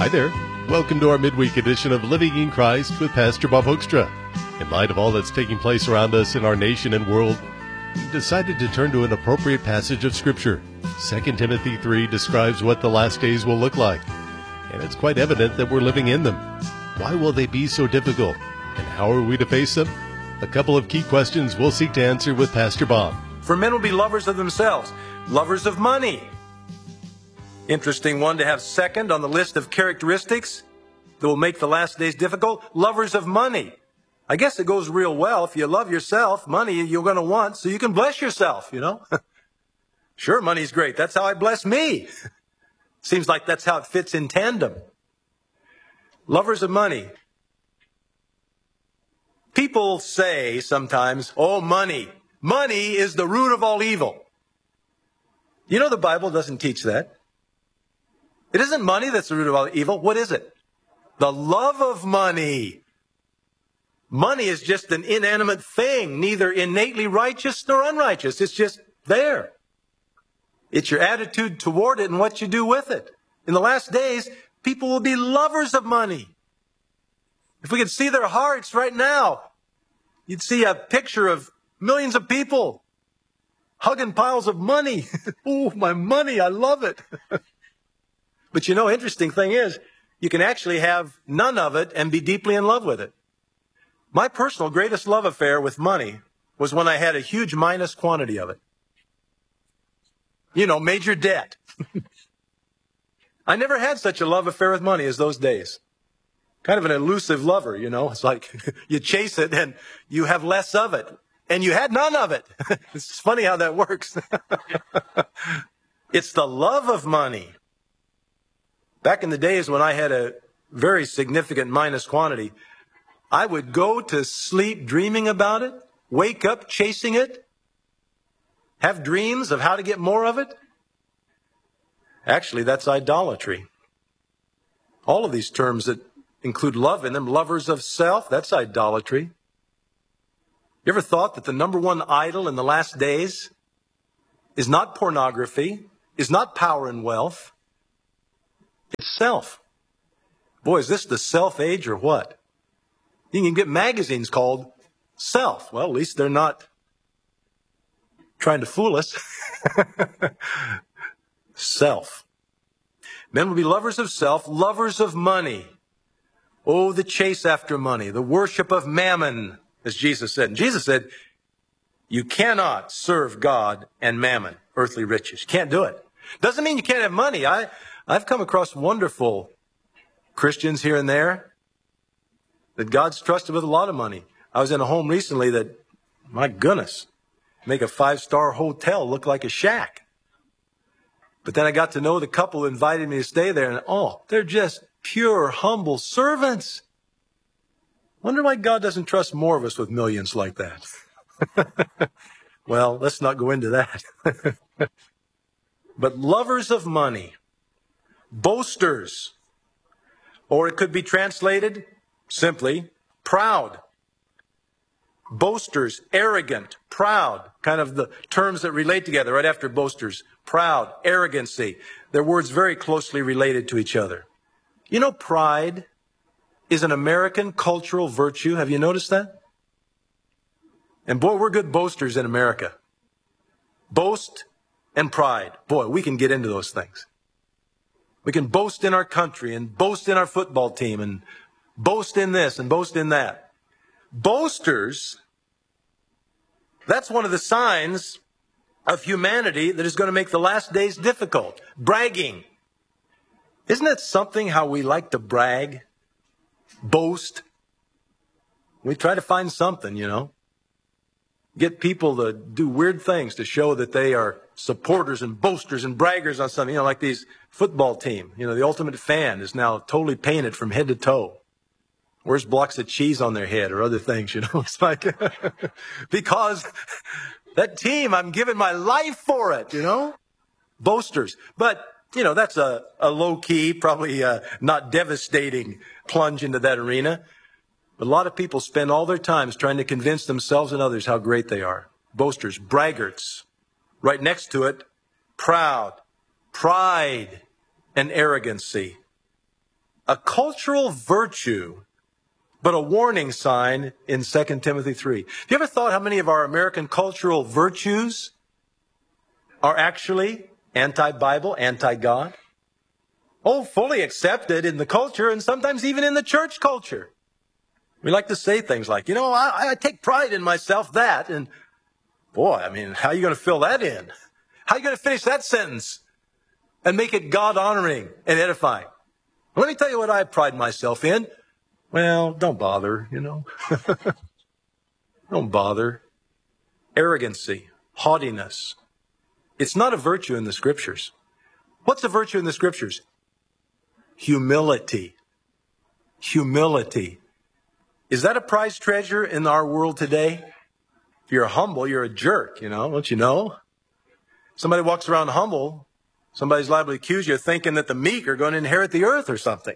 Hi there. Welcome to our midweek edition of Living in Christ with Pastor Bob Hoekstra. In light of all that's taking place around us in our nation and world, we've decided to turn to an appropriate passage of Scripture. 2 Timothy 3 describes what the last days will look like, and it's quite evident that we're living in them. Why will they be so difficult, and how are we to face them? A couple of key questions we'll seek to answer with Pastor Bob. For men will be lovers of themselves, lovers of money. Interesting one to have second on the list of characteristics that will make the last days difficult. Lovers of money. I guess it goes real well. If you love yourself, money you're going to want so you can bless yourself, you know. Sure, money's great. That's how I bless me. Seems like that's how it fits in tandem. Lovers of money. People say sometimes, oh, money. Money is the root of all evil. You know the Bible doesn't teach that. It isn't money that's the root of all evil. What is it? The love of money. Money is just an inanimate thing, neither innately righteous nor unrighteous. It's just there. It's your attitude toward it and what you do with it. In the last days, people will be lovers of money. If we could see their hearts right now, you'd see a picture of millions of people hugging piles of money. Oh, my money, I love it. But you know, interesting thing is, you can actually have none of it and be deeply in love with it. My personal greatest love affair with money was when I had a huge minus quantity of it. You know, major debt. I never had such a love affair with money as those days. Kind of an elusive lover, you know. It's like you chase it and you have less of it. And you had none of it. It's funny how that works. It's the love of money. Back in the days when I had a very significant minus quantity, I would go to sleep dreaming about it, wake up chasing it, have dreams of how to get more of it. Actually, that's idolatry. All of these terms that include love in them, lovers of self, that's idolatry. You ever thought that the number one idol in the last days is not pornography, is not power and wealth? It's self. Boy, is this the self age or what? You can get magazines called Self. Well, at least they're not trying to fool us. Self. Men will be lovers of self, lovers of money. Oh, the chase after money, the worship of mammon, as Jesus said. And Jesus said, you cannot serve God and mammon, earthly riches. You can't do it. Doesn't mean you can't have money. I've come across wonderful Christians here and there that God's trusted with a lot of money. I was in a home recently that, my goodness, make a 5-star hotel look like a shack. But then I got to know the couple who invited me to stay there, and oh, they're just pure, humble servants. Wonder why God doesn't trust more of us with millions like that. Well, let's not go into that. But lovers of money, boasters, or it could be translated simply proud. Boasters, arrogant, proud, kind of the terms that relate together right after boasters. Proud, arrogancy. They're words very closely related to each other. You know, pride is an American cultural virtue. Have you noticed that? And boy, we're good boasters in America. Boast and pride. Boy, we can get into those things. We can boast in our country and boast in our football team and boast in this and boast in that. Boasters, that's one of the signs of humanity that is going to make the last days difficult. Bragging. Isn't that something how we like to brag? Boast. We try to find something, you know. Get people to do weird things to show that they are supporters and boasters and braggers on something. You know, like these football team. You know, the Ultimate Fan is now totally painted from head to toe. Wears blocks of cheese on their head or other things, you know. It's like, because that team, I'm giving my life for it, you know. Boasters. But, you know, that's a low-key, probably not devastating plunge into that arena. But a lot of people spend all their time trying to convince themselves and others how great they are. Boasters, braggarts. Right next to it, proud, pride, and arrogancy. a cultural virtue, but a warning sign in 2 Timothy 3. Have you ever thought how many of our American cultural virtues are actually anti-Bible, anti-God? Oh, fully accepted in the culture and sometimes even in the church culture. We like to say things like, I take pride in myself, that. And boy, I mean, how are you going to fill that in? How are you going to finish that sentence and make it God-honoring and edifying? Let me tell you what I pride myself in. Well, don't bother, Don't bother. Arrogancy, haughtiness. It's not a virtue in the Scriptures. What's a virtue in the Scriptures? Humility. Humility. Is that a prized treasure in our world today? If you're humble, you're a jerk, don't you know? Somebody walks around humble, somebody's liable to accuse you of thinking that the meek are going to inherit the earth or something,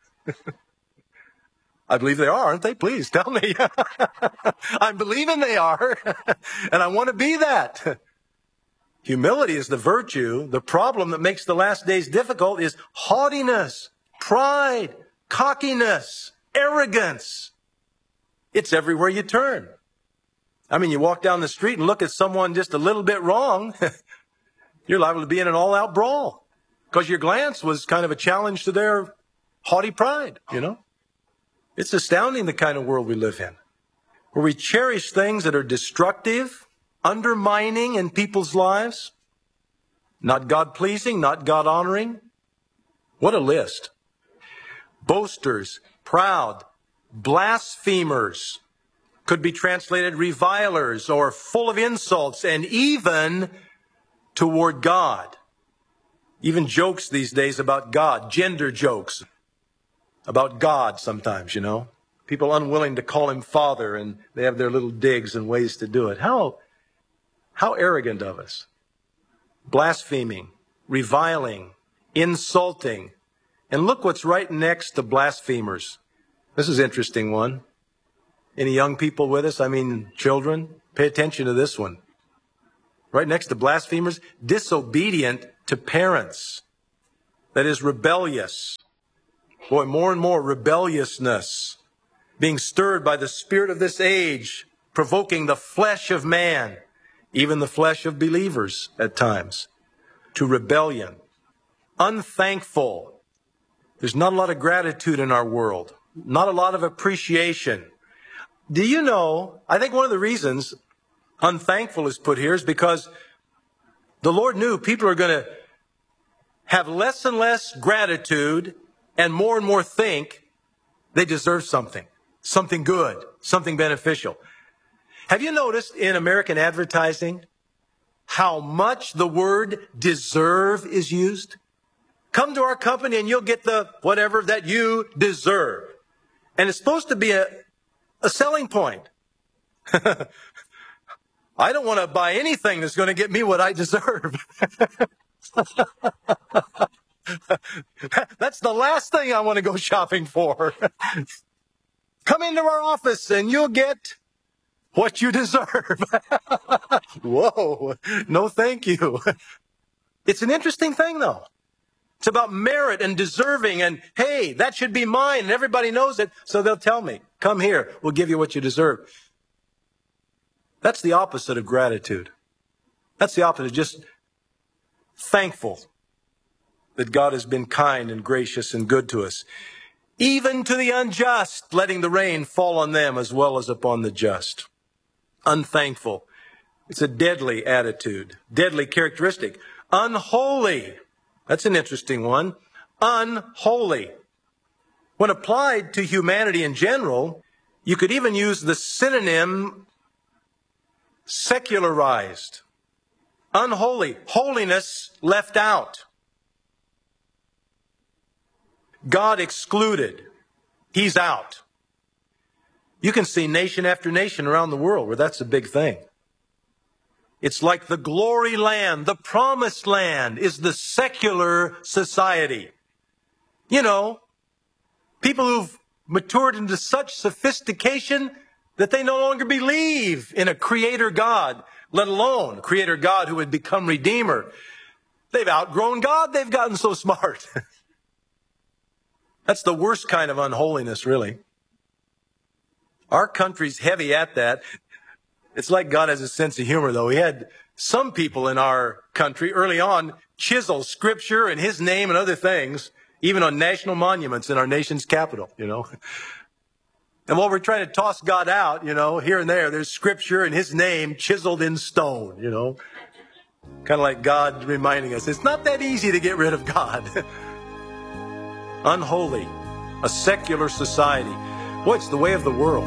I believe they are, aren't they? Please tell me. I'm believing they are, and I want to be that. Humility is the virtue. The problem that makes the last days difficult is haughtiness, pride, cockiness, arrogance. It's everywhere you turn. I mean, you walk down the street and look at someone just a little bit wrong, you're liable to be in an all-out brawl because your glance was kind of a challenge to their haughty pride, It's astounding the kind of world we live in, where we cherish things that are destructive, undermining in people's lives, not God-pleasing, not God-honoring. What a list. Boasters, proud, blasphemers, could be translated revilers or full of insults, and even toward God. Even jokes these days about God, gender jokes about God sometimes, People unwilling to call him Father, and they have their little digs and ways to do it. How arrogant of us. Blaspheming, reviling, insulting. And look what's right next to blasphemers. This is an interesting one. Any young people with us? I mean, children, pay attention to this one. Right next to blasphemers, disobedient to parents. That is rebellious. Boy, more and more rebelliousness. Being stirred by the spirit of this age, provoking the flesh of man, even the flesh of believers at times, to rebellion. Unthankful. There's not a lot of gratitude in our world. Not a lot of appreciation. Do you know, I think one of the reasons unthankful is put here is because the Lord knew people are going to have less and less gratitude and more think they deserve something good, something beneficial. Have you noticed in American advertising how much the word deserve is used? Come to our company and you'll get the whatever that you deserve. And it's supposed to be a selling point. I don't want to buy anything that's going to get me what I deserve. That's the last thing I want to go shopping for. Come into our office and you'll get what you deserve. Whoa, no thank you. It's an interesting thing, though. It's about merit and deserving and, hey, that should be mine, and everybody knows it, so they'll tell me, come here, we'll give you what you deserve. That's the opposite of gratitude. That's the opposite of just thankful that God has been kind and gracious and good to us. Even to the unjust, letting the rain fall on them as well as upon the just. Unthankful. It's a deadly attitude, deadly characteristic. Unholy. That's an interesting one. Unholy. When applied to humanity in general, you could even use the synonym secularized. Unholy. Holiness left out. God excluded. He's out. You can see nation after nation around the world where that's a big thing. It's like the glory land, the promised land is the secular society. You know, people who've matured into such sophistication that they no longer believe in a creator God, let alone a creator God who would become redeemer. They've outgrown God. They've gotten so smart. That's the worst kind of unholiness, really. Our country's heavy at that. It's like God has a sense of humor, though. He had some people in our country early on chisel Scripture and His name and other things, even on national monuments in our nation's capital, And while we're trying to toss God out, here and there's Scripture and His name chiseled in stone, Kind of like God reminding us, it's not that easy to get rid of God. Unholy, a secular society. Boy, it's the way of the world.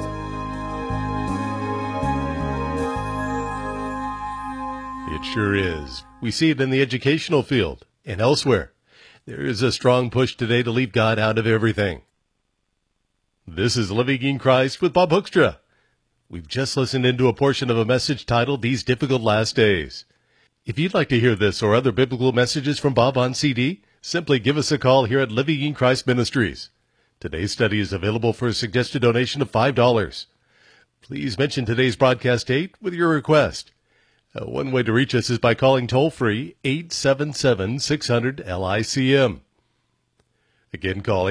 It sure is. We see it in the educational field and elsewhere. There is a strong push today to leave God out of everything. This is Living in Christ with Bob Hoekstra. We've just listened into a portion of a message titled These Difficult Last Days. If you'd like to hear this or other biblical messages from Bob on CD, simply give us a call here at Living in Christ Ministries. Today's study is available for a suggested donation of $5. Please mention today's broadcast date with your request. One way to reach us is by calling toll-free 877-600-LICM. Again, call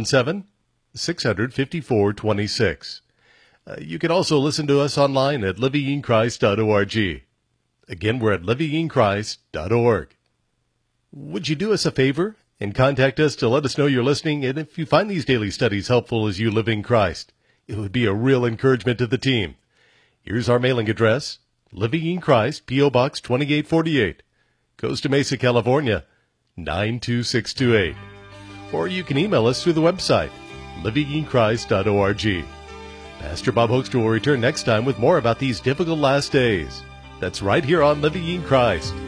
877-600-5426. You can also listen to us online at livinginchrist.org. Again, we're at livinginchrist.org. Would you do us a favor and contact us to let us know you're listening? And if you find these daily studies helpful as you live in Christ, it would be a real encouragement to the team. Here's our mailing address, Living in Christ, P.O. Box 2848, Costa Mesa, California, 92628. Or you can email us through the website, livinginchrist.org. Pastor Bob Hoekstra will return next time with more about these difficult last days. That's right here on Living in Christ.